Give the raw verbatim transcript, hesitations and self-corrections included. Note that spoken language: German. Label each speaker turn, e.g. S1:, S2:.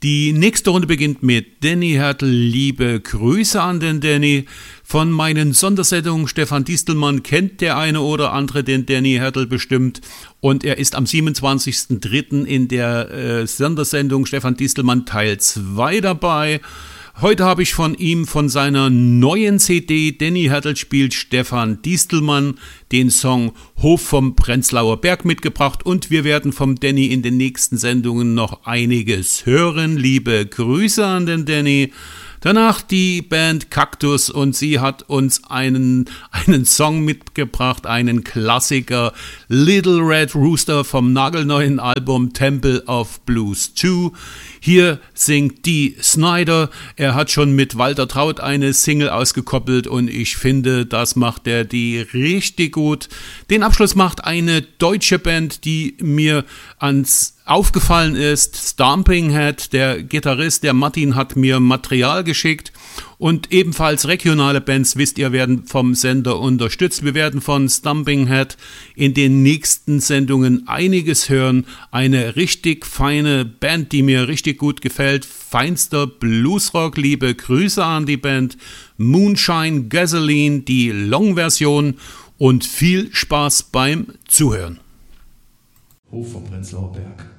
S1: Die nächste Runde beginnt mit Danny Hertel. Liebe Grüße an den Danny. Von meinen Sondersendungen Stefan Distelmann kennt der eine oder andere den Danny Hertel bestimmt. Und er ist am siebenundzwanzigsten dritten in der äh, Sondersendung Stefan Distelmann Teil zwei dabei. Heute habe ich von ihm, von seiner neuen C D Danny Hertel spielt Stefan Distelmann, den Song Hof vom Prenzlauer Berg mitgebracht und wir werden vom Danny in den nächsten Sendungen noch einiges hören. Liebe Grüße an den Danny. Danach die Band Kaktus und sie hat uns einen, einen Song mitgebracht, einen Klassiker, Little Red Rooster vom nagelneuen Album Temple of Blues zwei. Hier singt Dee Snider. Er hat schon mit Walter Traut eine Single ausgekoppelt und ich finde, das macht er die richtig gut. Den Abschluss macht eine deutsche Band, die mir ans aufgefallen ist, Stomping Head. Der Gitarrist, der Martin, hat mir Material geschickt und ebenfalls regionale Bands, wisst ihr, werden vom Sender unterstützt. Wir werden von Stomping Head in den nächsten Sendungen einiges hören. Eine richtig feine Band, die mir richtig gut gefällt. Feinster Bluesrock. Liebe Grüße an die Band. Moonshine Gasoline, die Long-Version und viel Spaß beim Zuhören.
S2: Hof vom Prenzlauer Berg.